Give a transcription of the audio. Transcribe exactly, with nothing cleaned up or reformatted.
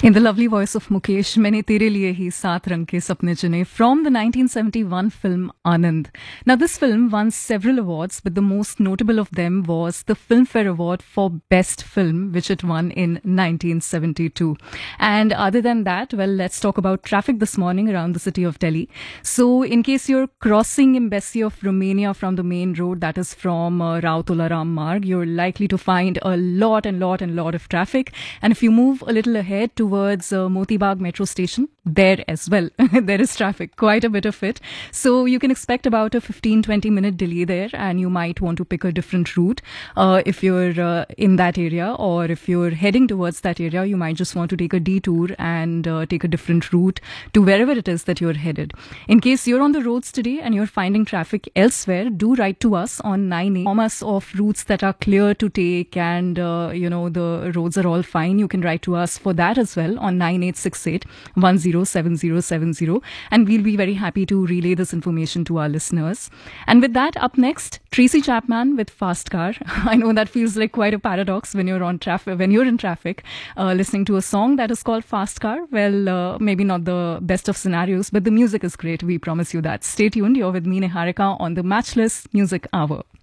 In the lovely voice of Mukesh, मैंने तेरे लिए ही सात रंग के सपने चुने from the nineteen seventy-one film Anand. Now this film won several awards, but the most notable of them was the Filmfare Award for Best Film, which it won in nineteen seventy-two. And other than that, well, let's talk about traffic this morning around the city of Delhi. So in case you're crossing Embassy of Romania from the main road, that is from uh, Rao Tolaram Marg, you're likely to find a lot and lot and lot of traffic. And if you move a little ahead towards uh, Moti Bagh metro station, there as well, there is traffic, quite a bit of it. So you can expect about a fifteen to twenty minute delay there, and you might want to pick a different route uh, if you're uh, in that area, or if you're heading towards that area, you might just want to take a detour and uh, take a different route to wherever it is that you're headed. In case you're on the roads today and you're finding traffic elsewhere, do write to us on nine eight. Inform us of routes that are clear to take, and uh, you know, the roads are all fine. You can write to us for that as well on nine eight six eight one zero seven zero seven zero, and we'll be very happy to relay this information to our listeners. And with that, up next, Tracy Chapman with Fast Car. I know that feels like quite a paradox when you're on traffic, when you're in traffic, uh, listening to a song that is called Fast Car. Well, uh, maybe not the best of scenarios, but the music is great. We promise you that. Stay tuned. You're with me, Niharika, on the Matchless Music Hour.